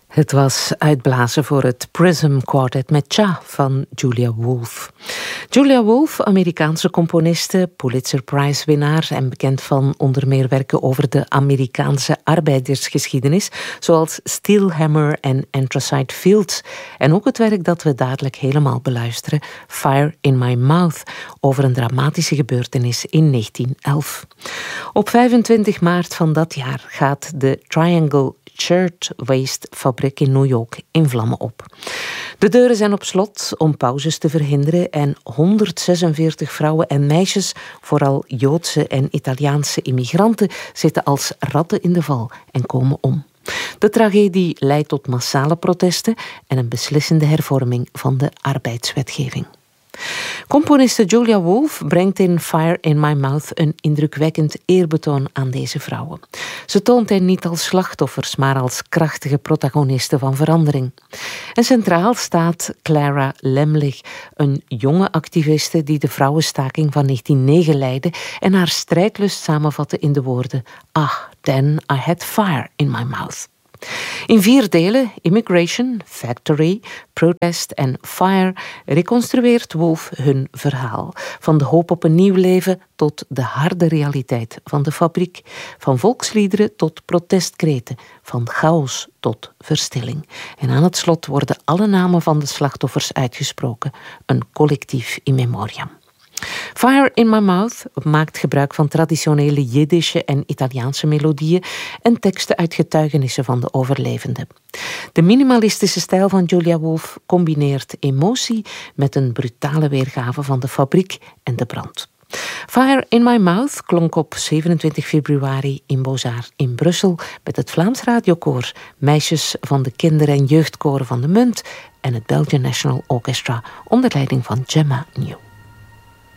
Het was uitblazen voor het Prism Quartet met Cha van Julia Wolf. Julia Wolf, Amerikaanse componiste, Pulitzer Prize-winnaar en bekend van onder meer werken over de Amerikaanse arbeidersgeschiedenis, zoals Steel Hammer en Anthracite Fields. En ook het werk dat we dadelijk helemaal beluisteren, Fire in My Mouth, over een dramatische gebeurtenis in 1911. Op 25 maart van dat jaar gaat de Triangle Shirtwaist fabriek in New York in vlammen op. De deuren zijn op slot om pauzes te verhinderen en 146 vrouwen en meisjes, vooral Joodse en Italiaanse immigranten, zitten als ratten in de val en komen om. De tragedie leidt tot massale protesten en een beslissende hervorming van de arbeidswetgeving. Componiste Julia Wolf brengt in Fire in My Mouth een indrukwekkend eerbetoon aan deze vrouwen. Ze toont hen niet als slachtoffers, maar als krachtige protagonisten van verandering. En centraal staat Clara Lemlich, een jonge activiste die de vrouwenstaking van 1909 leidde en haar strijdlust samenvatte in de woorden then I had fire in my mouth. In 4 delen, Immigration, Factory, Protest en Fire, reconstrueert Wolf hun verhaal. Van de hoop op een nieuw leven tot de harde realiteit van de fabriek. Van volksliederen tot protestkreten. Van chaos tot verstilling. En aan het slot worden alle namen van de slachtoffers uitgesproken. Een collectief in memoriam. Fire in My Mouth maakt gebruik van traditionele Jiddische en Italiaanse melodieën en teksten uit getuigenissen van de overlevenden. De minimalistische stijl van Julia Wolf combineert emotie met een brutale weergave van de fabriek en de brand. Fire in My Mouth klonk op 27 februari in Beaux-Arts in Brussel met het Vlaams Radiokoor, meisjes van de kinder- en jeugdkoren van de Munt en het Belgian National Orchestra onder leiding van Gemma New.